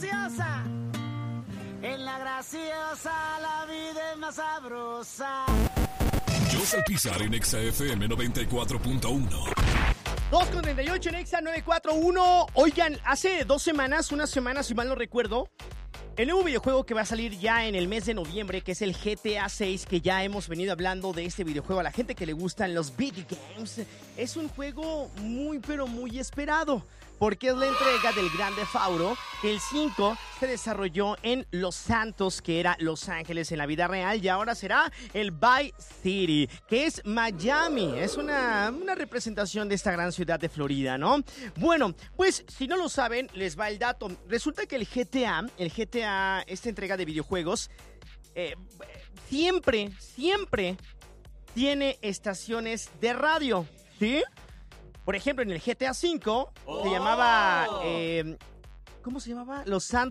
graciosa. En la graciosa la vida es más sabrosa. José Pizar en Exa FM 94.1. 2:38 en Exa 941. Oigan, hace una semana si mal no recuerdo, el nuevo videojuego que va a salir ya en el mes de noviembre, que es el GTA 6, que ya hemos venido hablando de este videojuego a la gente que le gustan los video games, es un juego muy pero muy esperado, porque es la entrega del Grand Theft Auto. El 5 se desarrolló en Los Santos, que era Los Ángeles en la vida real, y ahora será el Vice City, que es Miami. Es una representación de esta gran ciudad de Florida, ¿no? Bueno, pues si no lo saben, les va el dato. Resulta que el GTA, esta entrega de videojuegos, siempre tiene estaciones de radio, ¿sí? Por ejemplo, en el GTA V se llamaba... ¿cómo se llamaba?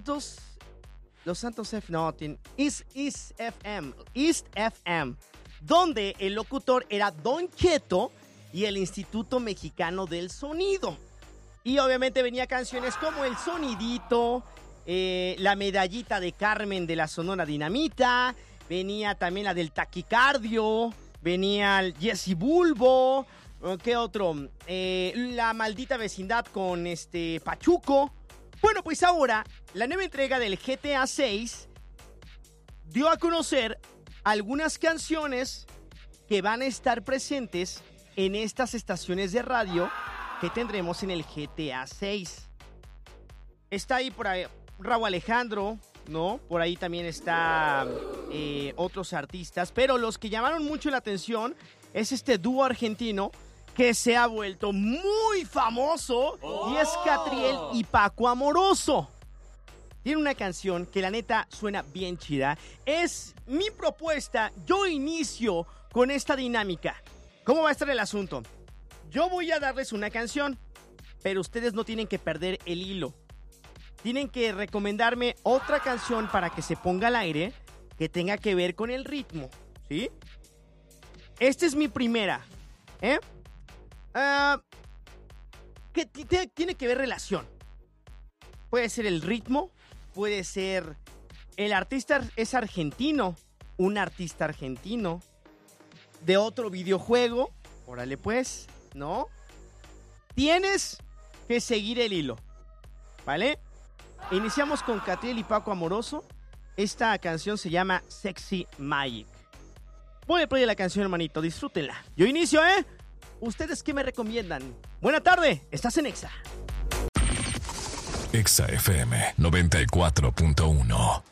East FM, donde el locutor era Don Cheto y el Instituto Mexicano del Sonido. Y obviamente venía canciones como El Sonidito, la medallita de Carmen de la Sonora Dinamita, venía también la del Taquicardio, venía el Jesse Bulbo... ¿Qué otro? La maldita vecindad con Pachuco. Bueno, pues ahora, la nueva entrega del GTA 6 dio a conocer algunas canciones que van a estar presentes en estas estaciones de radio que tendremos en el GTA 6. Está ahí por ahí Rauw Alejandro, ¿no? Por ahí también está otros artistas, pero los que llamaron mucho la atención es este dúo argentino que se ha vuelto muy famoso, y es Catriel y Paco Amoroso. Tiene una canción que la neta suena bien chida. Es mi propuesta. Yo inicio con esta dinámica. ¿Cómo va a estar el asunto? Yo voy a darles una canción, pero ustedes no tienen que perder el hilo. Tienen que recomendarme otra canción para que se ponga al aire que tenga que ver con el ritmo, ¿sí? Esta es mi primera, que tiene que ver relación. Puede ser el ritmo, puede ser el artista es argentino, un artista argentino de otro videojuego. Órale pues, ¿no? Tienes que seguir el hilo, ¿vale? Iniciamos con Catriel y Paco Amoroso. Esta canción se llama Sexy Magic. Voy a play la canción, hermanito, disfrútenla. Yo inicio, ¿Ustedes qué me recomiendan? Buena tarde, estás en Exa. Exa FM 94.1.